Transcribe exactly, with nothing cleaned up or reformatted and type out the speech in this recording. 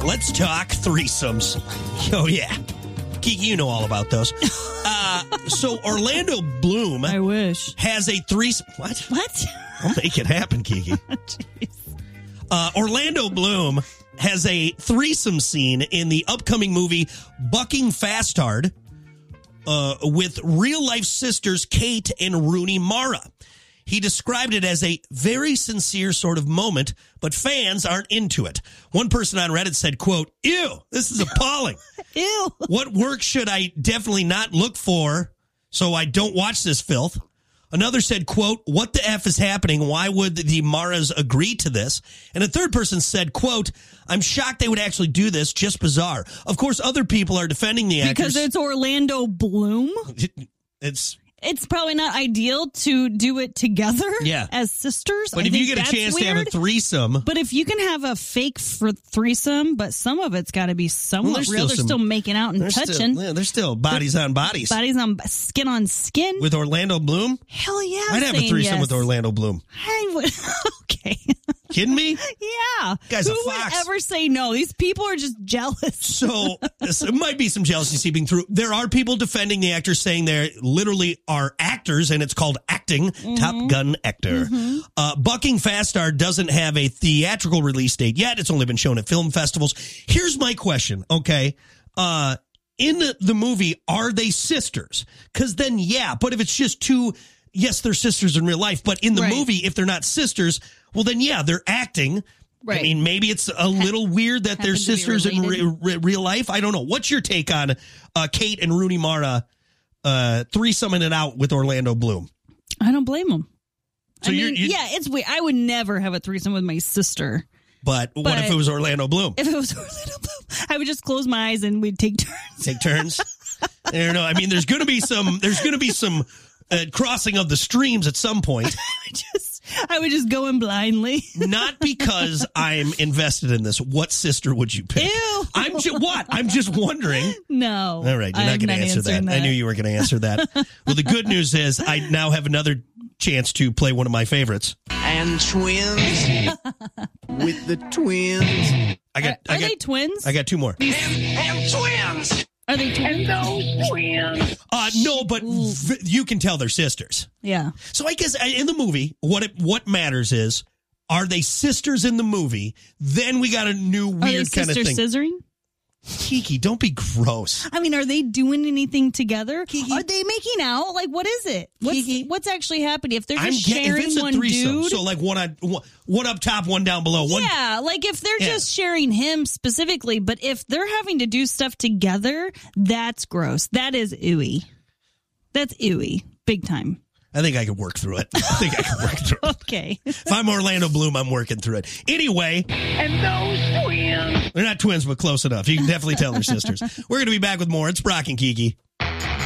let's talk threesomes. Oh, yeah. Kiki, you know all about those. Uh, so Orlando Bloom I wish. has a threesome. What? What? I'll make it happen, Kiki. Jeez. Uh, Orlando Bloom has a threesome scene in the upcoming movie Bucking Fast Hard uh, with real-life sisters Kate and Rooney Mara. He described it as a very sincere sort of moment, but fans aren't into it. One person on Reddit said, quote, ew, this is appalling. Ew. What work should I definitely not look for so I don't watch this filth? Another said, quote, what the F is happening? Why would the Maras agree to this? And a third person said, quote, I'm shocked they would actually do this. Just bizarre. Of course, other people are defending the actors. Because it's Orlando Bloom? It's... It's probably not ideal to do it together yeah. as sisters. But I if think you get a chance weird. to have a threesome. But if you can have a fake for threesome, but some of it's got to be somewhat well, real. They're some, still making out and they're touching. Still, yeah, they're still bodies on bodies. Bodies on skin on skin. With Orlando Bloom? Hell yeah. I'd have a threesome yes. with Orlando Bloom. I would. Okay. Kidding me? Yeah. Guy's Who a fox. would ever say no? These people are just jealous. So it might be some jealousy seeping through. There are people defending the actors, saying they literally are actors, and it's called acting. Mm-hmm. Top Gun actor. Mm-hmm. Uh, Bucking Fast Hard doesn't have a theatrical release date yet. It's only been shown at film festivals. Here's my question, okay? Uh, in the, the movie, are they sisters? Because then, yeah, but if it's just two... Yes, they're sisters in real life, but in the right. movie, if they're not sisters, well, then, yeah, they're acting. Right. I mean, maybe it's a little ha- weird that they're sisters in re- re- real life. I don't know. What's your take on uh, Kate and Rooney Mara uh, threesoming it out with Orlando Bloom? I don't blame them. So I you're, mean, you're, yeah, it's weird. I would never have a threesome with my sister. But, but what if it was Orlando Bloom? If it was Orlando Bloom, I would just close my eyes and we'd take turns. Take turns? I don't know. I mean, there's going to be some, there's going to be some, Uh, crossing of the streams at some point. I just, I would just go in blindly. Not because I'm invested in this. What sister would you pick? Ew. I'm ju- what? I'm just wondering. No. All right, you're not going to answer that. that. I knew you were going to answer that. Well, the good news is I now have another chance to play one of my favorites. And twins with the twins. I got. Are, I are got, they twins? I got two more. And, and twins. Are they twins? And those twins. Uh, no, but v- you can tell they're sisters. Yeah. So I guess in the movie, what it, what matters is, are they sisters in the movie? Then we got a new weird Are they kind of sister thing. scissoring? Kiki, don't be gross. I mean, are they doing anything together? Kiki. Are they making out? Like, what is it? What's, Kiki. what's actually happening? If they're I'm just get- sharing if it's a one threesome, dude. so like one on one, one up top, one down below. One, yeah, like if they're Yeah. just sharing him specifically, but if they're having to do stuff together, that's gross. That is ooey. That's ooey. Big time. I think I could work through it. I think I could work through it. Okay. If I'm Orlando Bloom, I'm working through it. Anyway, And those twins. they're not twins, but close enough. You can definitely tell they're sisters. We're going to be back with more. It's Brock and Kiki.